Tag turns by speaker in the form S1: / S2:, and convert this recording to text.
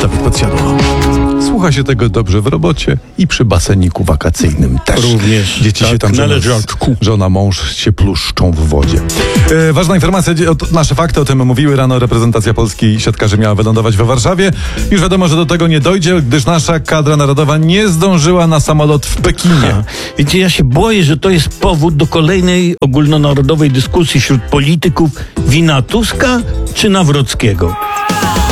S1: Dawid Podsiadło. Słucha się tego dobrze w robocie i przy baseniku wakacyjnym też.
S2: Również.
S1: Dzieci się tam żona, mąż się pluszczą w wodzie. Ważna informacja, nasze fakty o tym mówiły rano. Reprezentacja Polski siatkarzy miała wylądować we Warszawie. Już wiadomo, że do tego nie dojdzie, gdyż nasza kadra narodowa nie zdążyła na samolot w Pekinie.
S2: Wiecie, ja się boję, że to jest powód do kolejnej ogólnonarodowej dyskusji wśród polityków: wina Tuska czy Nawrockiego.